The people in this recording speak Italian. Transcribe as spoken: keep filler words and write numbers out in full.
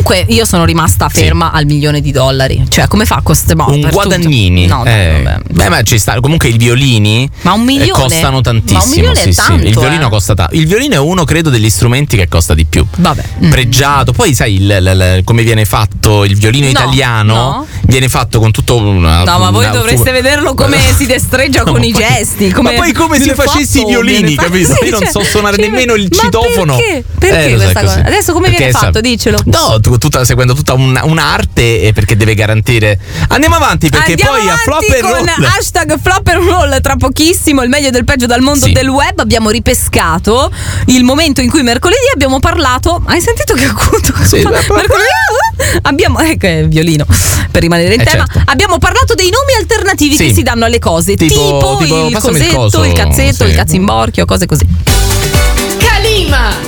Comunque io sono rimasta ferma sì. al milione di dollari. Cioè, come fa a costare? Un Guadagnini. No, eh. vabbè. Beh, ma ci sta. Comunque i violini ma un milione? costano tantissimo. Ma un milione sì, è tanto, sì. Il violino eh. costa tanto. Il violino è uno, credo, degli strumenti che costa di più. Vabbè. Pregiato. Poi sai il, il, il, come viene fatto il violino no, italiano? No. Viene fatto con tutto una. No, ma voi una, dovreste fu- vederlo come si destreggia no, con i poi, gesti. Come ma poi come se facessi i violini, capito? Sì, io non cioè, so suonare cioè, nemmeno il ma citofono. Perché? Perché eh, questa so, cosa? Adesso come perché viene fatto? Sa- Dicelo. No, tu, tutta, seguendo tutta un, un'arte e perché deve garantire. Andiamo avanti perché Andiamo poi a flop and roll. con hashtag flop and roll tra pochissimo, il meglio del peggio dal mondo sì. del web. Abbiamo ripescato il momento in cui mercoledì abbiamo parlato. Hai sentito che acuto? Sì, mercoledì abbiamo ecco il violino per rimanere in eh, tema. certo. Abbiamo parlato dei nomi alternativi sì. che si danno alle cose, tipo, tipo, tipo il passami cosetto, il coso, il cazzetto, sì. il cazzimborchio, cose così. Calima!